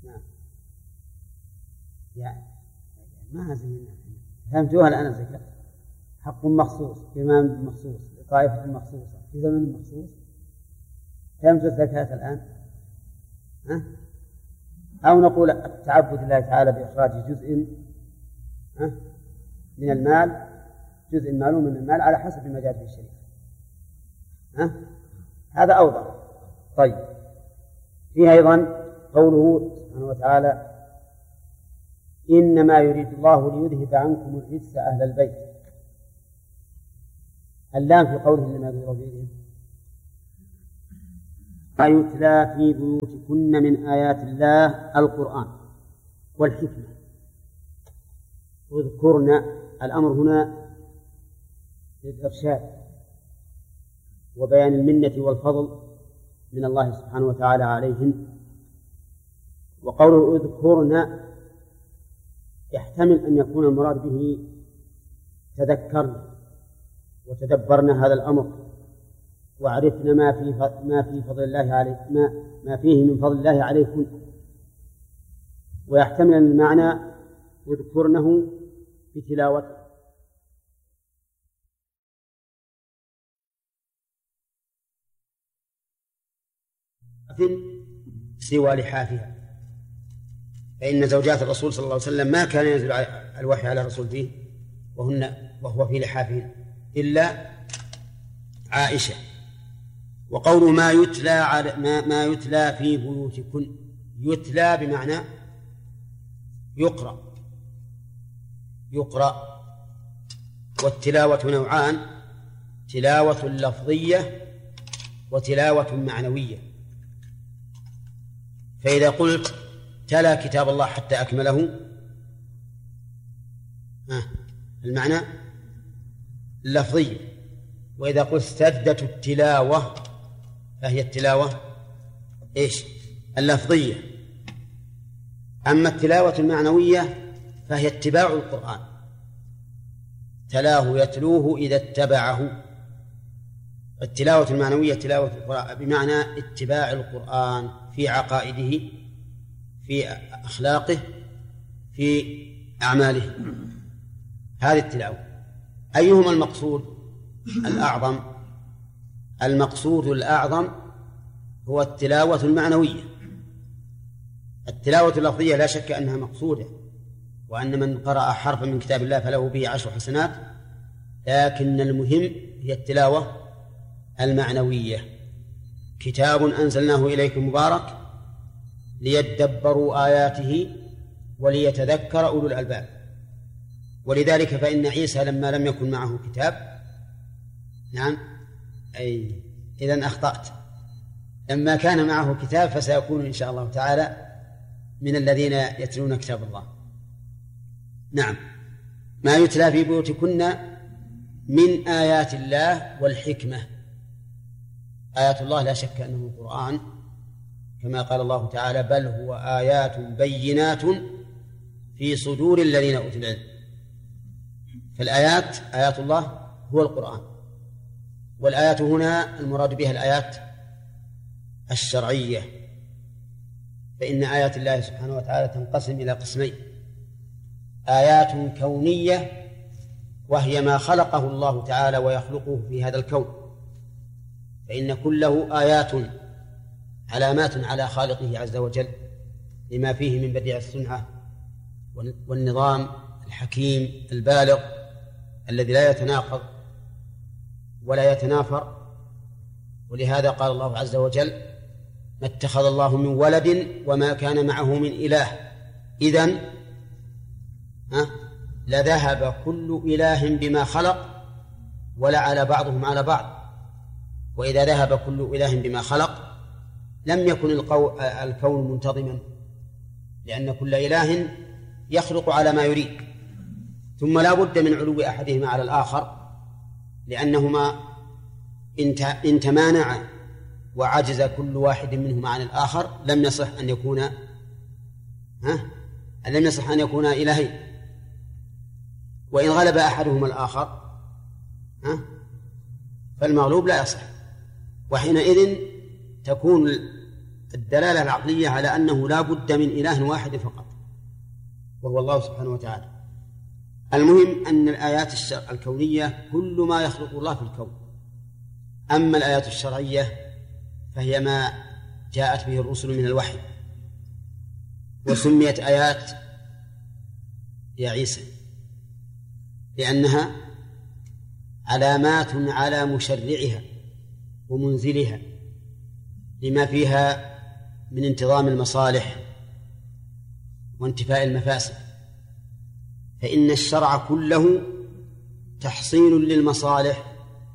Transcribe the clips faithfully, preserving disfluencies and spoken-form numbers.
نعم يعني ما زين فهمتوها الآن الزكاة حق مخصوص إمام مخصوص طائفة مخصوصة في زمن مخصوص. فهمتوا الزكاة الآن؟ ها؟ أو نقول التعبد الله تعالى بإخراج جزء ها؟ من المال، جزء معلوم من المال على حسب ما جاء في الشريعة. ها؟ هذا أوضح. طيب فيها أيضا قوله سبحانه وتعالى إنما يريد الله ليذهب عنكم الرجس أهل البيت. اللام في قوله إنما يريد الله ليذهب ما يتلى في بيوتكن من آيات الله القرآن والحكمة. اذكرن الأمر هنا للإرشاد وبيان المنة والفضل من الله سبحانه وتعالى عليهن. وقوله اذكرن يحتمل أن يكون المراد به تذكرن وتدبرن هذا الأمر وعرفنا ما في ما في فضل الله عليه ما ما فيه من فضل الله عليكم. ويحتمل أن المعنى يذكرنه بتلاوته. سوى لحافها، فإن زوجات الرسول صلى الله عليه وسلم ما كان ينزل الوحي على الرسول فيه وهن وهو في لحافهن إلا عائشة. وقول ما يتلى على ما, ما يتلى في بيوتكن، يتلى بمعنى يقرأ يقرأ والتلاوة نوعان، تلاوة لفظية وتلاوة معنوية. فإذا قلت تلا كتاب الله حتى أكمله آه المعنى اللفظي، وإذا قلت سدت التلاوة فهي التلاوة إيش اللفظية. أما التلاوة المعنوية فهي اتباع القرآن، تلاه يتلوه إذا اتبعه. التلاوة المعنوية تلاوة القرآن بمعنى اتباع القرآن في عقائده، في أخلاقه، في أعماله، هذه التلاوة. أيهما المقصود الأعظم؟ المقصود الأعظم هو التلاوة المعنوية. التلاوة اللفظية لا شك أنها مقصودة، وأن من قرأ حرفا من كتاب الله فله به عشر حسنات، لكن المهم هي التلاوة المعنوية. كتاب أنزلناه إليكم مبارك ليدبروا آياته وليتذكر أولو الألباب. ولذلك فإن عيسى لما لم يكن معه كتاب، نعم أي إذن أخطأت، لما كان معه كتاب فسيكون إن شاء الله تعالى من الذين يتلون كتاب الله. نعم ما يتلى في بيوتكن من آيات الله والحكمة. آيات الله لا شك أنه القرآن، كما قال الله تعالى بل هو آيات بينات في صدور الذين أوتوا العلم. فالآيات آيات الله هو القرآن، والآيات هنا المراد بها الآيات الشرعية، فإن آيات الله سبحانه وتعالى تنقسم إلى قسمين: آيات كونية وهي ما خلقه الله تعالى ويخلقه في هذا الكون، فإن كله آيات علامات على خالقه عز وجل لما فيه من بديع الصنعة والنظام الحكيم البالغ الذي لا يتناقض ولا يتنافر. ولهذا قال الله عز وجل ما اتخذ الله من ولد وما كان معه من إله إذن ها لذهب كل إله بما خلق ولعلى بعضهم على بعض. وإذا ذهب كل إله بما خلق لم يكن الكون منتظما، لأن كل إله يخلق على ما يريد. ثم لا بد من علو أحدهما على الآخر، لأنهما إن تمانعا وعجز كل واحد منهما عن الآخر لم يصح أن يكون ها لم يصح أن يكون إلهين. وإن غلب أحدهما الآخر ها فالمغلوب لا يصح، وحينئذ تكون الدلالة العقلية على أنه لا بد من إله واحد فقط وهو الله سبحانه وتعالى. المهم أن الآيات الكونية كل ما يخلق الله في الكون. أما الآيات الشرعية فهي ما جاءت به الرسل من الوحي، وسميت آيات يا عيسى لأنها علامات على مشرعها ومنزلها لما فيها من انتظام المصالح وانتفاء المفاسد، فإن الشرع كله تحصيل للمصالح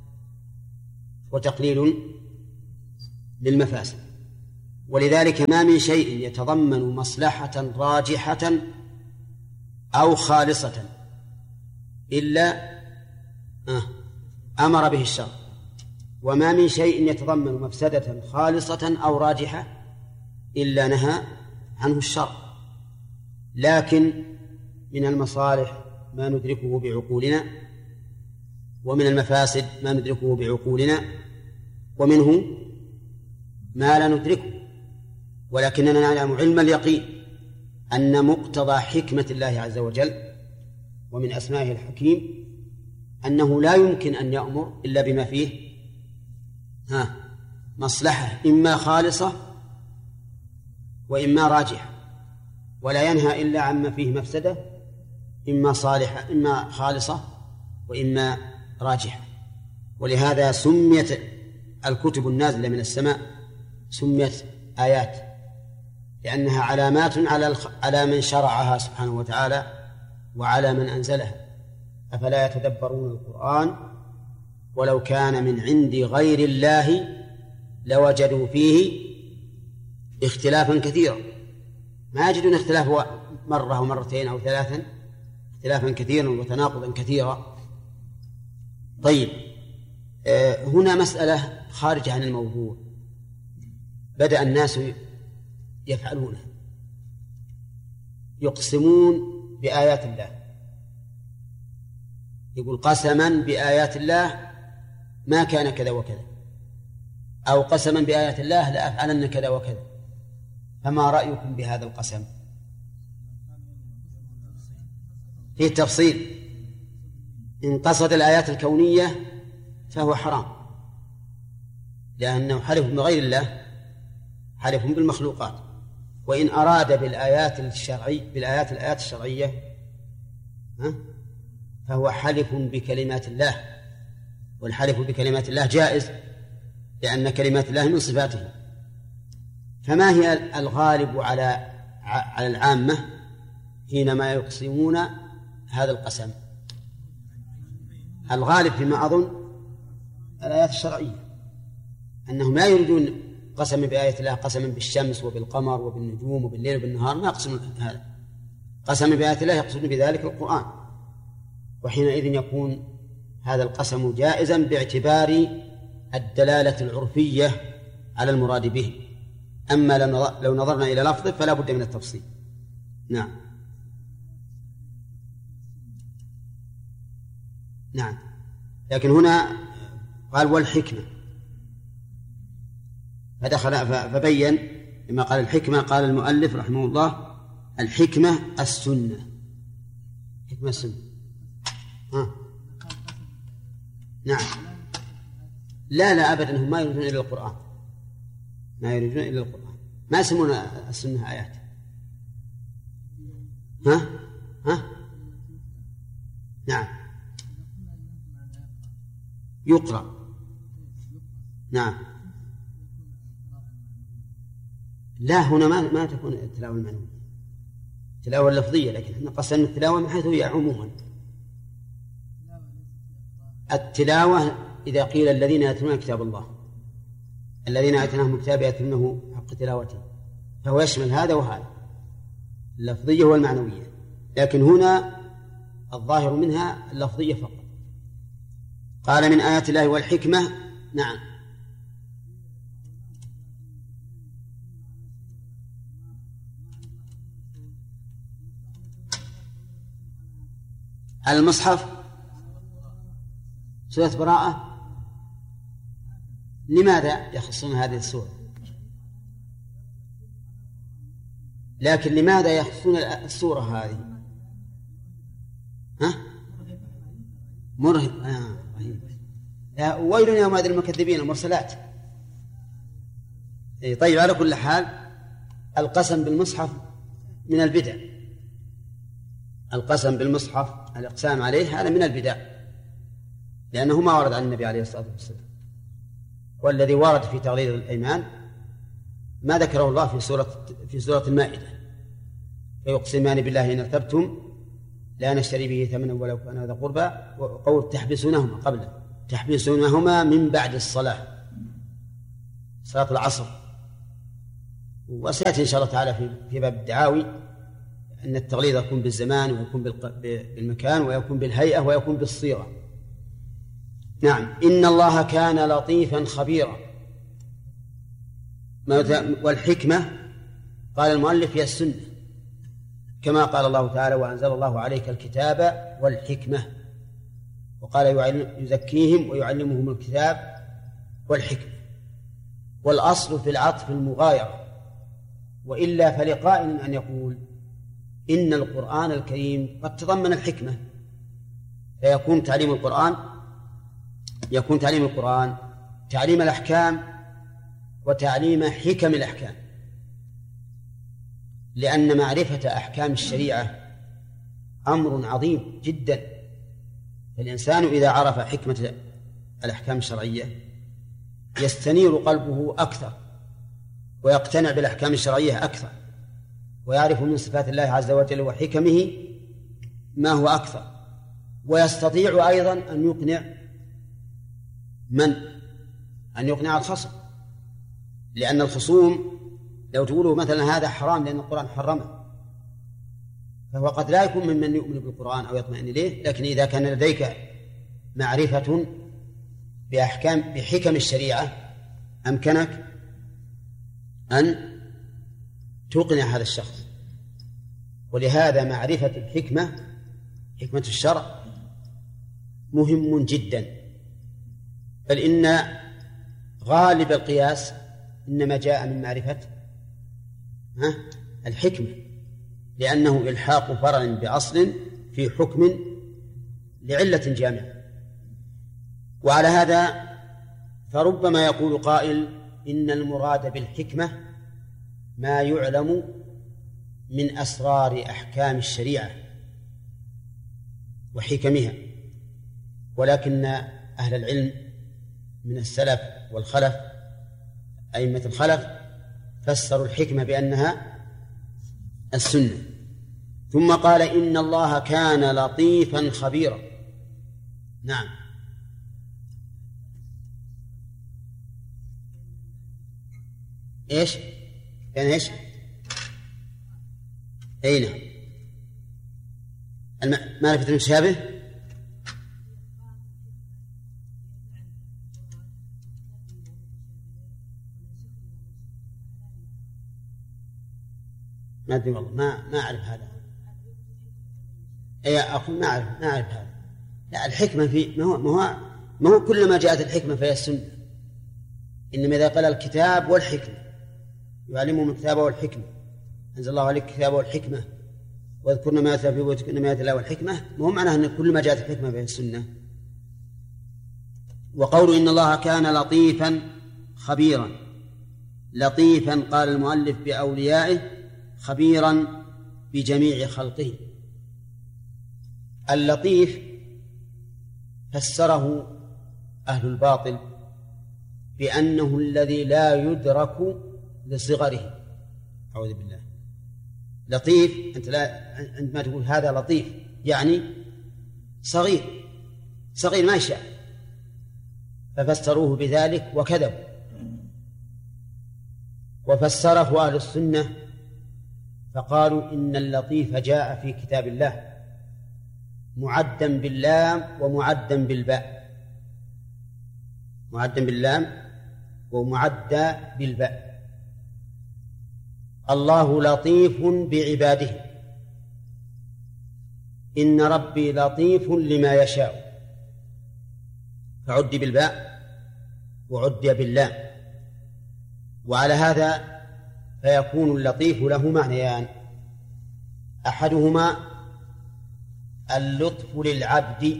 وتقليل للمفاسد، ولذلك ما من شيء يتضمن مصلحة راجحة أو خالصة إلا أمر به الشرع، وما من شيء يتضمن مفسدة خالصة أو راجحة إلا نهى عنه الشرع. لكن من المصالح ما ندركه بعقولنا، ومن المفاسد ما ندركه بعقولنا، ومنه ما لا ندركه، ولكننا نعلم علم اليقين أن مقتضى حكمة الله عز وجل ومن أسمائه الحكيم أنه لا يمكن أن يأمر إلا بما فيه ها مصلحة إما خالصة وإما راجحة، ولا ينهى إلا عما فيه مفسدة إما صالحة إما خالصة وإما راجحة. ولهذا سميت الكتب النازلة من السماء سميت آيات، لأنها علامات على على من شرعها سبحانه وتعالى وعلى من أنزلها. أفلا يتدبرون القرآن ولو كان من عند غير الله لوجدوا فيه اختلافا كثيرا. ما يجدون اختلاف مرة ومرتين أو ثلاثا، اختلافا كثيرا وتناقضا كثيرا. طيب، هنا مسألة خارجة عن الموضوع بدأ الناس يفعلونه، يقسمون بآيات الله، يقول قسما بآيات الله ما كان كذا وكذا، أو قسما بآيات الله لأفعلن كذا وكذا. فما رأيكم بهذا القسم؟ فيه تفصيل. إن قصد الآيات الكونية فهو حرام، لأنه حلف بغير الله حلف بالمخلوقات. وإن أراد بالآيات الشرعية بالآيات الآيات الشرعية ها فهو حلف بكلمات الله، والحلف بكلمات الله جائز لأن كلمات الله من صفاته. فما هي الغالب على على العامة حينما يقسمون هذا القسم؟ الغالب فيما أظن الآيات الشرعية، أنهم لا يريدون قسما بآية الله قسما بالشمس وبالقمر وبالنجوم وبالليل وبالنهار، ما يقسمون هذا. قسما بآية الله يقصدون بذلك القرآن، وحينئذ يكون هذا القسم جائزا باعتبار الدلالة العرفية على المراد به. أما لو نظرنا إلى لفظه فلا بد من التفصيل. نعم نعم لكن هنا قال والحكمة، فدخل فبين لما قال الحكمة. قال المؤلف رحمه الله الحكمة السنة، حكمة السنة. ها. نعم لا لا أبدا، هم ما يريدون إلا القرآن، ما يريدون إلا القرآن، ما يسمون السنة آيات. ها ها نعم يقرأ. نعم لا، هنا ما ما تكون التلاوة المعنوية، التلاوة اللفظية، لكن احنا قصدنا التلاوة من حيث هي عموما. التلاوة إذا قيل الذين يتلون كتاب الله، الذين آتيناهم الكتاب يتلونه حق تلاوته، فهو يشمل هذا وهذا، اللفظية والمعنوية. لكن هنا الظاهر منها اللفظية فقط. قال من آيات الله والحكمة. نعم المصحف سورة براءة، لماذا يخصون هذه السورة؟ لكن لماذا يخصون السورة هذه؟ ها؟ مرهب. آه. لا، ويل يومئذ للمكذبين المرسلات. طيب، على كل حال القسم بالمصحف من البدع. القسم بالمصحف الإقسام عليه هذا من البدع، لأنه ما ورد عن النبي عليه الصلاة والسلام. والذي ورد في تغليظ الأيمان ما ذكره الله في سورة في سورة المائدة: فيقسمان بالله إن ارتبتم لا نشتري به ثمنا ولو كان هذا قربى، وقول تحبسونهما قبل تحبسونهما من بعد الصلاة، صلاة العصر. وسيأتي إن شاء الله تعالى في في باب الدعاوي أن التغليظ يكون بالزمان ويكون بالمكان ويكون بالهيئة ويكون بالصيغة. نعم. إن الله كان لطيفا خبيرا. والحكمة قال المؤلف هي السنة، كما قال الله تعالى: وأنزل الله عليك الكتاب والحكمة، وقال يزكيهم ويعلمهم الكتاب والحكمة. والأصل في العطف المغايرة، وإلا فلقائل أن يقول إن القرآن الكريم قد تضمن الحكمة، فيكون تعليم القرآن يكون تعليم القرآن تعليم الأحكام وتعليم حكم الأحكام، لأن معرفة أحكام الشريعة أمر عظيم جدا. فالإنسان إذا عرف حكمة الأحكام الشرعية يستنير قلبه أكثر، ويقتنع بالأحكام الشرعية أكثر، ويعرف من صفات الله عز وجل وحكمه ما هو أكثر، ويستطيع أيضا أن يقنع من؟ أن يقنع الخصم. لأن الخصوم لو تقولوا مثلا هذا حرام لأن القرآن حرمه، فهو قد لا يكون ممن يؤمن بالقرآن أو يطمئن إليه. لكن إذا كان لديك معرفة بأحكام بحكم الشريعة أمكنك أن تقنع هذا الشخص. ولهذا معرفة الحكمة، حكمة الشرع، مهم جدا. بل إن غالب القياس إنما جاء من معرفة الحكمة، لأنه إلحاق فرع بأصل في حكم لعلة جامعة. وعلى هذا فربما يقول قائل إن المراد بالحكمة ما يعلم من أسرار أحكام الشريعة وحكمها، ولكن أهل العلم من السلف والخلف أئمة الخلف فسروا الحكمة بأنها السنة. ثم قال إن الله كان لطيفا خبيرا. نعم. إيش كان إيش أين معرفة المشابه؟ ما أدري والله، ما ما أعرف هذا. أي أقول ما أعرف ما أعرف هذا. لا، الحكمة في ما هو ما هو ما هو كلما جاءت الحكمة فهي السنة. إنما إذا قال الكتاب والحكمة يعلمهم الكتاب والحكمة، أنزل الله عليك الكتاب والحكمة واذكرن ما يتلى في بيوتكن ما يتلى والحكمة، ما هو معناه أن كل ما جاءت الحكمة فهي السنة. وقول إن الله كان لطيفا خبيرا. لطيفا قال المؤلف بأوليائه، خبيرا بجميع خلقه. اللطيف فسره أهل الباطل بأنه الذي لا يدرك لصغره. أعوذ بالله. لطيف أنت لا عندما تقول هذا لطيف يعني صغير صغير ما يشاء، ففسروه بذلك وكذبوا. وفسره أهل السنة فقالوا إن اللطيف جاء في كتاب الله معدا باللام ومعدا بالباء، معدا باللام ومعدا بالباء. الله لطيف بعباده، إن ربي لطيف لما يشاء، فعد بالباء وعد باللام. وعلى هذا فيكون اللطيف له معنيان: أحدهما اللطف للعبد،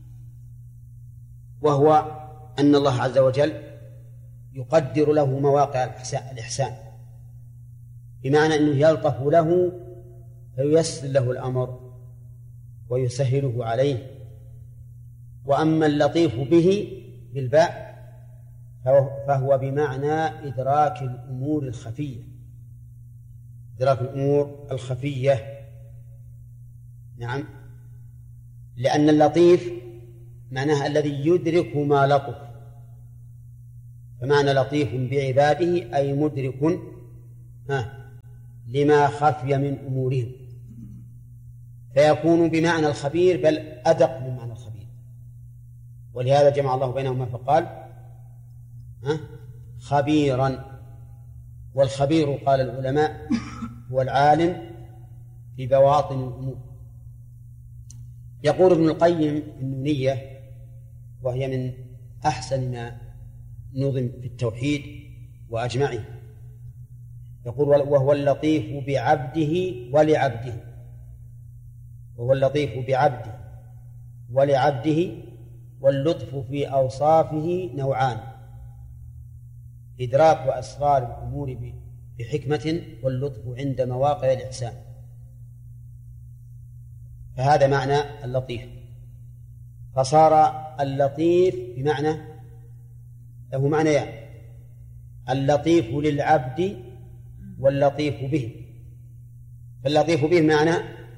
وهو أن الله عز وجل يقدر له مواقع الإحسان، بمعنى أنه يلطف له فييسر له الأمر ويسهله عليه. وأما اللطيف به بالباء فهو بمعنى إدراك الأمور الخفية، إدراك الأمور الخفية. نعم، لأن اللطيف معناه الذي يدرك ما لطف، فمعنى لطيف بعباده أي مدرك لما خفي من أمورهم، فيكون بمعنى الخبير بل أدق من معنى الخبير. ولهذا جمع الله بينهما فقال خبيرا. والخبير قال العلماء هو العالم ببواطن الأمور. يقول ابن القيم النونية، وهي من أحسن ما نظم في التوحيد وأجمعه، يقول وهو اللطيف بعبده ولعبده، وهو اللطيف بعبده ولعبده، واللطف في أوصافه نوعان: إدراك أسرار الأمور بحكمة، واللطف عند مواقع الإحسان. فهذا معنى اللطيف، فصار اللطيف بمعنى له معنيان: اللطيف للعبد واللطيف به. فاللطيف به معنى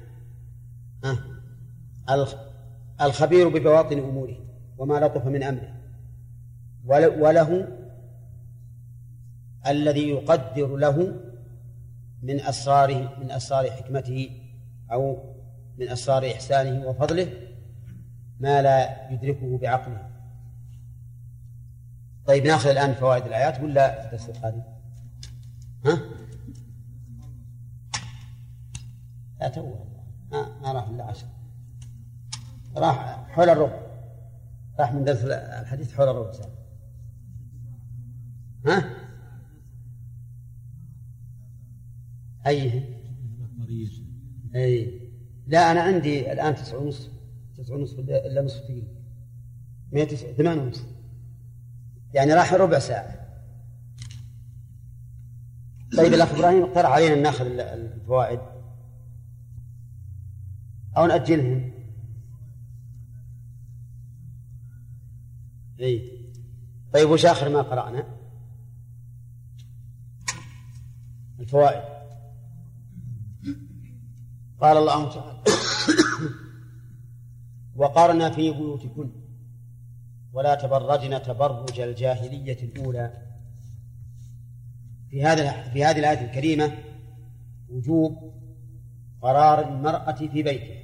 الخبير ببواطن أموره وما لطف من أمره، وله الذي يقدر له من أسراره من أسرار حكمته أو من أسرار إحسانه وفضله ما لا يدركه بعقله. طيب، ناخذ الآن فوائد الآيات ولا في الدرس القادم؟ ها؟ لا توه ما, ما راح إلا عشر، راح حول الربع، راح من درس الحديث حول الربع ساعة. ها؟ أيه؟ أي لا، أنا عندي الآن تسعة ونصف تسعة ونصف إلا نصف دقيقة، مئة تسعة ثمان ونصف، يعني راح ربع ساعة. طيب، الأخ إبراهيم اقترح علينا أن نأخذ الفوائد أو نأجلهم. أي طيب، وش آخر ما قرأنا؟ الفوائد. قال الله تعالى وقرن في بيوتكن ولا تبرجن تبرج الجاهلية الأولى. في هذا في هذه الآية الكريمة وجوب قرار المرأة في بيتها.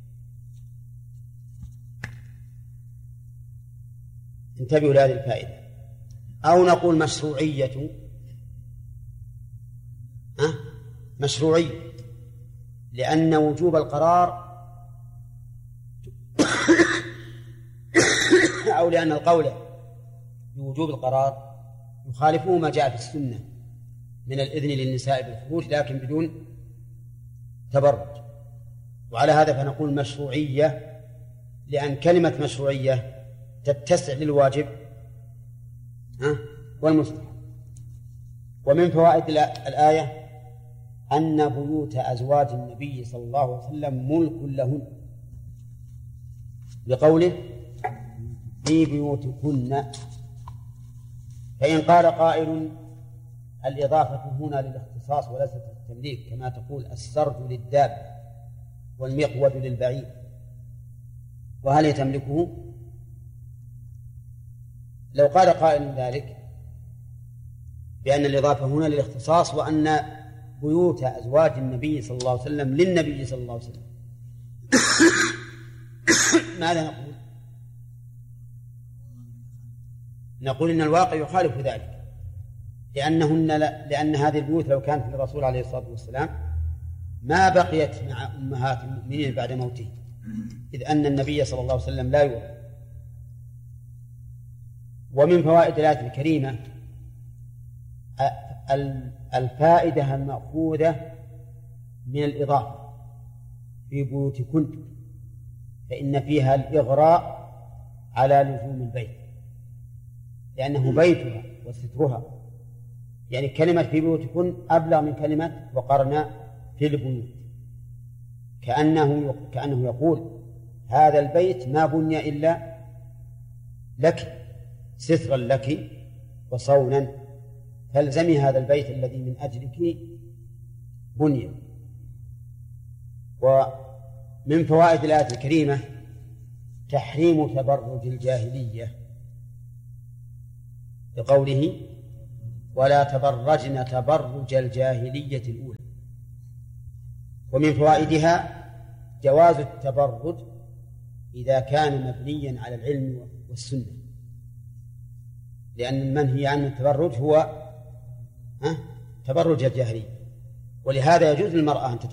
انتبهوا لهذه الفائدة. أو نقول مشروعية أه؟ مشروعية، لأن وجوب القرار أو لأن القول بوجوب القرار يخالفه ما جاء في السنة من الإذن للنساء بالخروج لكن بدون تبرج. وعلى هذا فنقول مشروعية، لأن كلمة مشروعية تتسع للواجب والمستحب. ومن فوائد الآية أن بيوت أزواج النبي صلى الله عليه وسلم ملك لهن، بقوله في بيوتكن. فإن قال قائل الإضافة هنا للاختصاص وليست للتمليك، كما تقول السرد للداب والمقود للبعير، وهل تملكه؟ لو قال قائل ذلك بأن الإضافة هنا للاختصاص وأن بيوت أزواج النبي صلى الله عليه وسلم للنبي صلى الله عليه وسلم، ماذا نقول؟ نقول إن الواقع يخالف ذلك، لأنهن لأن هذه البيوت لو كانت للرسول عليه الصلاة والسلام ما بقيت مع أمهات المؤمنين بعد موته، إذ أن النبي صلى الله عليه وسلم لا يورث. ومن فوائد الآية الكريمة الفائدة المأخوذة من الإضافة في بيوتكن، فإن فيها الإغراء على لزوم البيت لأنه بيتها وسترها، يعني كلمة في بيوتكن أبلغ من كلمة وقرنا في البيوت، كأنه كأنه يقول هذا البيت ما بني إلا لك، سترا لك وصونا، فالزمي هذا البيت الذي من أجلك بني. ومن فوائد الآية الكريمة تحريم تبرج الجاهلية بقوله ولا تبرجن تبرج الجاهلية الأولى. ومن فوائدها جواز التبرج إذا كان مبنيا على العلم والسنة، لأن المنهي عن التبرج هو تبرج الجاهلية، ولهذا يجوز للمرأة أن